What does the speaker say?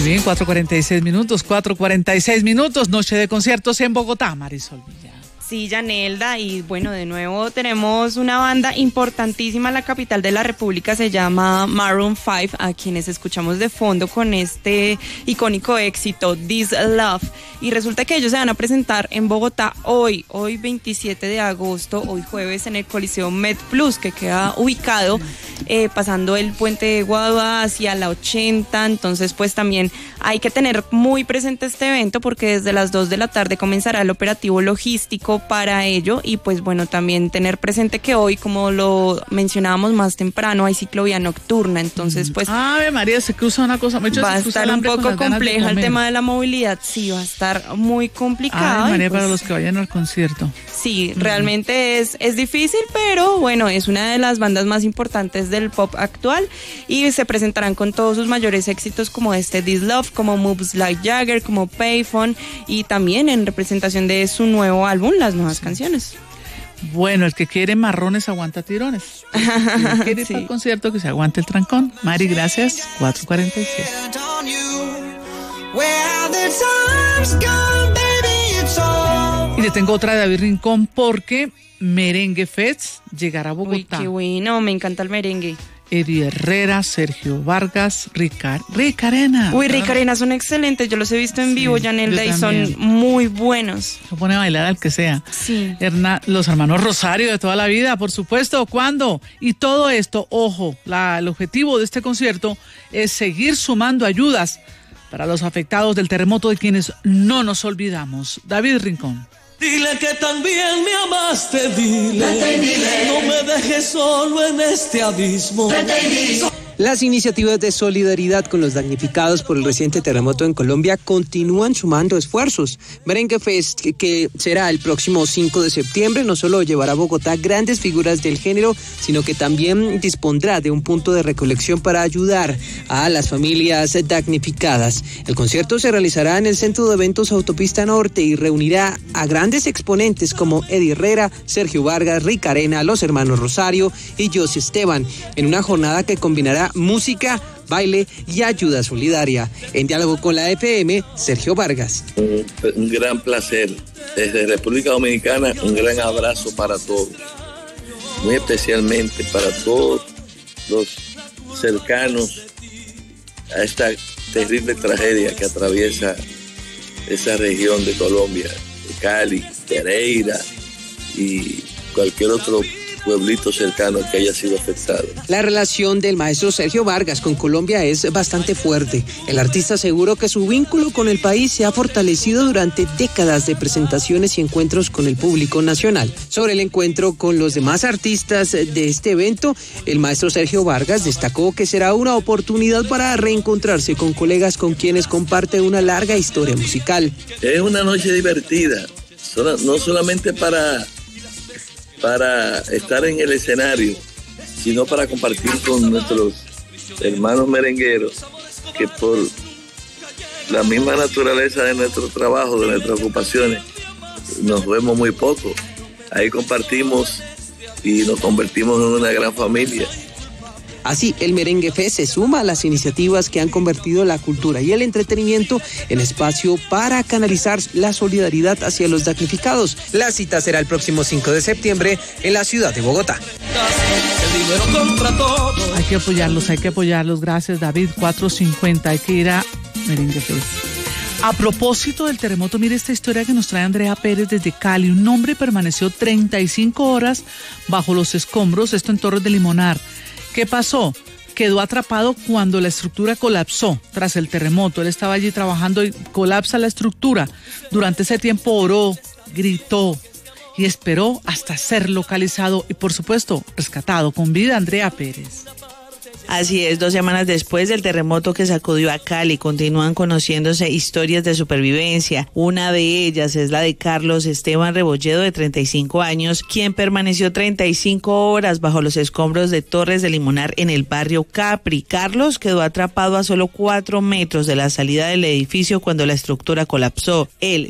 bien, 4:46 minutos, noche de conciertos en Bogotá, Marisol Villa. Sí, Yanelda, y bueno, de nuevo tenemos una banda importantísima en la capital de la República, se llama Maroon 5, a quienes escuchamos de fondo con este icónico éxito, This Love, y resulta que ellos se van a presentar en Bogotá hoy 27 de agosto, hoy jueves, en el Coliseo MedPlus, que queda ubicado pasando el puente de Guadua hacia la 80, entonces pues también hay que tener muy presente este evento porque desde las 2 de la tarde comenzará el operativo logístico para ello y pues bueno, también tener presente que hoy, como lo mencionábamos más temprano, hay ciclovía nocturna, entonces pues Ave María, se cruza una cosa, va a estar un poco compleja el tema de la movilidad, sí, va a estar muy complicado. Ave María, pues, para los que vayan al concierto. Sí, realmente es difícil, pero bueno, es una de las bandas más importantes del pop actual y se presentarán con todos sus mayores éxitos como este This Love, como Moves Like Jagger, como Payphone y también en representación de su nuevo álbum, las nuevas canciones. Bueno, el que quiere marrones aguanta tirones. El que quiere ir para el concierto, que se aguante el trancón. Mari, gracias. 4:46. Y le tengo otra de David Rincón porque Merengue Fest llegará a Bogotá. Uy, qué bueno, me encanta el merengue. Eddie Herrera, Sergio Vargas, Ricarena. Uy, Ricarena son excelentes, yo los he visto en vivo, Yanelda, y son muy buenos. Se pone a bailar al que sea. Sí. Los hermanos Rosario de toda la vida, por supuesto. ¿Cuándo? Y todo esto, ojo, el objetivo de este concierto es seguir sumando ayudas para los afectados del terremoto, de quienes no nos olvidamos. David Rincón. Dile que también me amaste, dile, no me dejes solo en este abismo. Las iniciativas de solidaridad con los damnificados por el reciente terremoto en Colombia continúan sumando esfuerzos. Merengue Fest, que será el próximo 5 de septiembre, no solo llevará a Bogotá grandes figuras del género, sino que también dispondrá de un punto de recolección para ayudar a las familias damnificadas. El concierto se realizará en el Centro de Eventos Autopista Norte y reunirá a grandes exponentes como Eddie Herrera, Sergio Vargas, Ricarena, los hermanos Rosario y José Esteban, en una jornada que combinará música, baile y ayuda solidaria. En diálogo con la FM, Sergio Vargas. Un gran placer. Desde República Dominicana, un gran abrazo para todos. Muy especialmente para todos los cercanos a esta terrible tragedia que atraviesa esa región de Colombia, de Cali, Pereira y cualquier otro pueblito cercano que haya sido afectado. La relación del maestro Sergio Vargas con Colombia es bastante fuerte. El artista aseguró que su vínculo con el país se ha fortalecido durante décadas de presentaciones y encuentros con el público nacional. Sobre el encuentro con los demás artistas de este evento, el maestro Sergio Vargas destacó que será una oportunidad para reencontrarse con colegas con quienes comparte una larga historia musical. Es una noche divertida, no solamente para estar en el escenario, sino para compartir con nuestros hermanos merengueros, que por la misma naturaleza de nuestro trabajo, de nuestras ocupaciones, nos vemos muy poco. Ahí compartimos y nos convertimos en una gran familia. Así, el Merengue Fest se suma a las iniciativas que han convertido la cultura y el entretenimiento en espacio para canalizar la solidaridad hacia los damnificados. La cita será el próximo 5 de septiembre en la ciudad de Bogotá. Hay que apoyarlos. Gracias, David. 4:50. Hay que ir a Merengue Fest. A propósito del terremoto, mire esta historia que nos trae Andrea Pérez desde Cali. Un hombre permaneció 35 horas bajo los escombros, esto en Torres de Limonar. ¿Qué pasó? Quedó atrapado cuando la estructura colapsó tras el terremoto. Él estaba allí trabajando y colapsa la estructura. Durante ese tiempo oró, gritó y esperó hasta ser localizado y, por supuesto, rescatado con vida. Andrea Pérez. Así es, 2 semanas después del terremoto que sacudió a Cali, continúan conociéndose historias de supervivencia. Una de ellas es la de Carlos Esteban Rebolledo, de 35 años, quien permaneció 35 horas bajo los escombros de Torres de Limonar en el barrio Capri. Carlos quedó atrapado a solo 4 metros de la salida del edificio cuando la estructura colapsó. Él